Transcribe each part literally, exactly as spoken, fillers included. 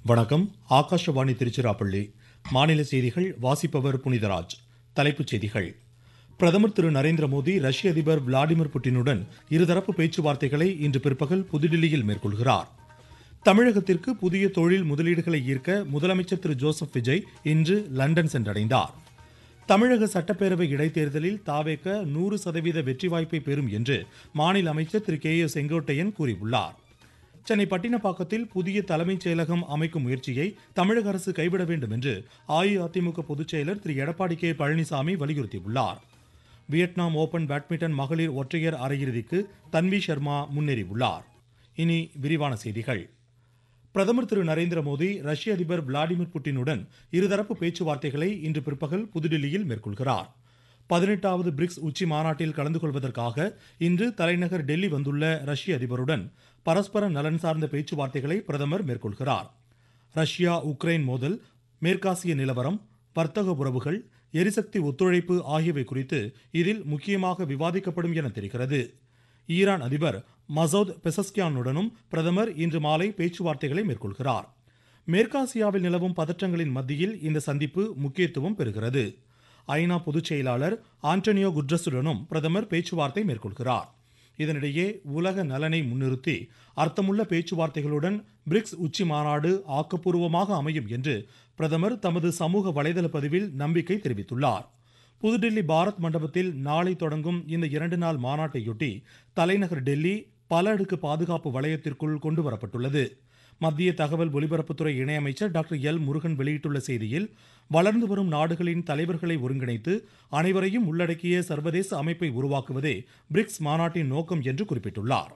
வணக்கம். ஆகாஷவாணி திருச்சிராப்பள்ளி. மாநில செய்திகள் வாசிப்பவர் புனிதராஜ். தலைப்புச் செய்திகள். பிரதமர் திரு நரேந்திர மோடி ரஷ்ய அதிபர் விளாடிமிர் புட்டினுடன் இருதரப்பு பேச்சுவார்த்தைகளை இன்று பிற்பகல் புதுடில்லியில் மேற்கொள்கிறார். தமிழகத்திற்கு புதிய தொழில் முதலீடுகளை ஈர்க்க முதலமைச்சர் திரு ஜோசப் விஜய் இன்று லண்டன் சென்றடைந்தார். தமிழக சட்டப்பேரவை இடைத்தேர்தலில் தாவேக நூறு சதவீத வெற்றி வாய்ப்பை பெறும் என்று மாநில அமைச்சர் திரு கே ஏ செங்கோட்டையன் கூறியுள்ளார். சென்னை பட்டினப்பாக்கத்தில் புதிய தலைமைச் செயலகம் அமைக்கும் முயற்சியை தமிழக அரசு கைவிட வேண்டும் என்று அஇஅதிமுக பொதுச் செயலர் திரு எடப்பாடி கே பழனிசாமி வலியுறுத்தியுள்ளார். வியட்நாம் ஓபன் பேட்மிண்டன் மகளிர் ஒற்றையர் அரையிறுதிக்கு தன்வி சர்மா முன்னேறியுள்ளார். இனி விரிவான செய்திகள். பிரதமர் திரு நரேந்திர மோடி ரஷ்ய அதிபர் விளாடிமிர் புட்டினுடன் இருதரப்பு பேச்சுவார்த்தைகளை இன்று பிற்பகல் புதுடில்லியில் மேற்கொள்கிறார். பதினெட்டாவது பிரிக்ஸ் உச்சி மாநாட்டில் கலந்து கொள்வதற்காக இன்று தலைநகர் டெல்லி வந்துள்ள ரஷ்ய அதிபருடன் பரஸ்பர நலன் சார்ந்த பேச்சுவார்த்தைகளை பிரதமர் மேற்கொள்கிறார். ரஷ்யா உக்ரைன் மோதல், மேற்காசிய நிலவரம், வர்த்தக உறவுகள், எரிசக்தி ஒத்துழைப்பு ஆகியவை குறித்து இதில் முக்கியமாக விவாதிக்கப்படும் என தெரிகிறது. ஈரான் அதிபர் மசௌத் பெசஸ்கியானுடனும் பிரதமர் இன்று மாலை பேச்சுவார்த்தைகளை மேற்கொள்கிறார். மேற்காசியாவில் நிலவும் பதற்றங்களின் மத்தியில் இந்த சந்திப்பு முக்கியத்துவம் பெறுகிறது. ஐநா பொதுச் செயலாளர் ஆண்டனியோ குட்ரஸுடனும் பிரதமர் பேச்சுவார்த்தை மேற்கொள்கிறார். இதனிடையே உலக நலனை முன்னிறுத்தி அர்த்தமுள்ள பேச்சுவார்த்தைகளுடன் பிரிக்ஸ் உச்சி மாநாடு ஆக்கப்பூர்வமாக அமையும் என்று பிரதமர் தமது சமூக வலைதள பதிவில் நம்பிக்கை தெரிவித்துள்ளார். புதுடில்லி பாரத் மண்டபத்தில் நாளை தொடங்கும் இந்த இரண்டு நாள் மாநாட்டையொட்டி தலைநகர் டெல்லி பல அடுக்கு பாதுகாப்பு வளையத்திற்குள் கொண்டுவரப்பட்டுள்ளது. மத்திய தகவல் ஒலிபரப்புத்துறை இணையமைச்சர் டாக்டர் எல் முருகன் வெளியிட்டுள்ள செய்தியில், வளர்ந்து வரும் நாடுகளின் தலைவர்களை ஒருங்கிணைத்து அனைவரையும் உள்ளடக்கிய சர்வதேச அமைப்பை உருவாக்குவதே பிரிக்ஸ் மாநாட்டின் நோக்கம் என்று குறிப்பிட்டுள்ளார்.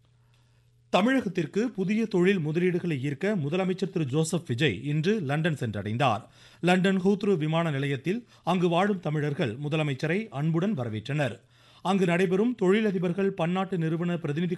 தமிழகத்திற்கு புதிய தொழில் முதலீடுகளை ஈர்க்க முதலமைச்சர் திரு ஜோசப் விஜய் இன்று லண்டன் சென்றடைந்தார். லண்டன் ஹூத்ரு விமான நிலையத்தில் அங்கு வாழும் தமிழர்கள் முதலமைச்சரை அன்புடன் வரவேற்றனர். அங்கு நடைபெறும் தொழிலதிபர்கள் பன்னாட்டு நிறுவன பிரதிநிதி